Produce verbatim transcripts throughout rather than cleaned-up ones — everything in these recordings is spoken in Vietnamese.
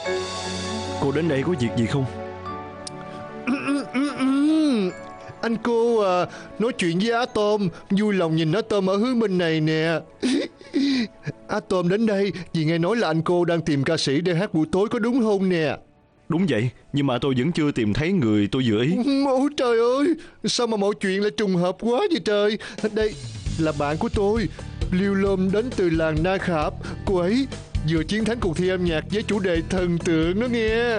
Cô đến đây có việc gì không? Anh cô à, nói chuyện với Á Tôm, vui lòng nhìn Á Tôm ở hướng bên này nè. Á Tôm đến đây vì nghe nói là anh cô đang tìm ca sĩ để hát buổi tối, có đúng không nè? Đúng vậy, nhưng mà tôi vẫn chưa tìm thấy người tôi vừa ý. Ôi trời ơi, sao mà mọi chuyện lại trùng hợp quá vậy trời. Đây là bạn của tôi, Liêu Lôm, đến từ làng Na Khạp. Cô ấy vừa chiến thắng cuộc thi âm nhạc với chủ đề thần tượng đó nghe.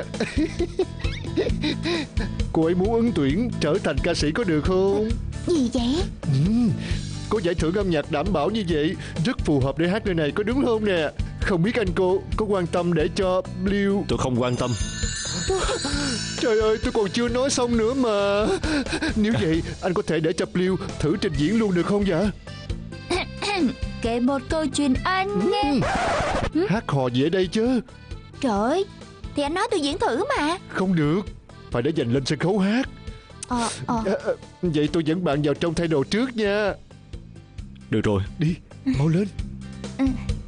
Cô ấy muốn ứng tuyển trở thành ca sĩ, có được không? Gì vậy? Ừm, có giải thưởng âm nhạc đảm bảo như vậy, rất phù hợp để hát nơi này, có đúng không nè? Không biết anh cô có quan tâm để cho Blue... Tôi không quan tâm. Trời ơi, tôi còn chưa nói xong nữa mà. Nếu vậy, anh có thể để cho Blue thử trình diễn luôn được không vậy? Kể một câu chuyện anh nghe. Ừm, hát hò gì ở đây chứ? Trời ơi, thì anh nói tôi diễn thử mà. Không được, phải để dành lên sân khấu hát. Ờ, ờ. À, à, vậy tôi dẫn bạn vào trong thay đồ trước nha. Được rồi. Đi, mau lên. Ừ.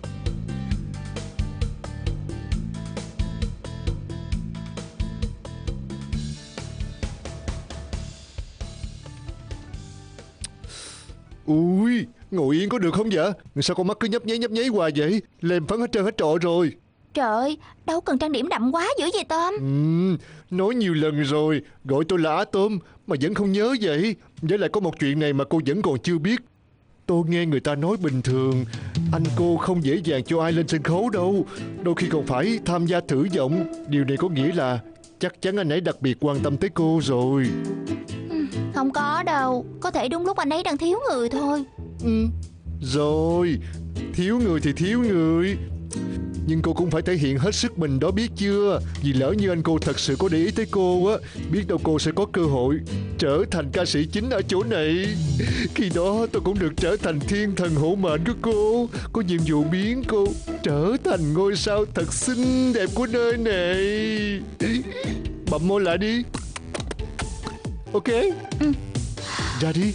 Ui, ngồi yên có được không vậy? Sao con mắt cứ nhấp nháy nhấp nháy hoài vậy? Lem phấn hết trơn hết trọ rồi. Trời ơi, đâu cần trang điểm đậm quá dữ vậy Tôm. Ừm, nói nhiều lần rồi, gọi tôi là Á Tôm mà vẫn không nhớ vậy. Với lại có một chuyện này mà cô vẫn còn chưa biết. Tôi nghe người ta nói bình thường anh cô không dễ dàng cho ai lên sân khấu đâu. Đôi khi còn phải tham gia thử giọng. Điều này có nghĩa là chắc chắn anh ấy đặc biệt quan tâm tới cô rồi. Không có đâu, có thể đúng lúc anh ấy đang thiếu người thôi. Ừ, rồi, thiếu người thì thiếu người. Nhưng cô cũng phải thể hiện hết sức mình đó, biết chưa? Vì lỡ như anh cô thật sự có để ý tới cô á, biết đâu cô sẽ có cơ hội trở thành ca sĩ chính ở chỗ này. Khi đó tôi cũng được trở thành thiên thần hộ mệnh của cô, có nhiệm vụ biến cô trở thành ngôi sao thật xinh đẹp của nơi này. Bậm môi lại đi. Ok. Ừ. Ra đi.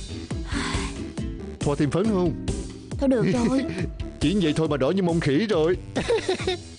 Thoa thêm phấn không? Thôi được rồi. Chỉ vậy thôi mà đỏ như mông khỉ rồi.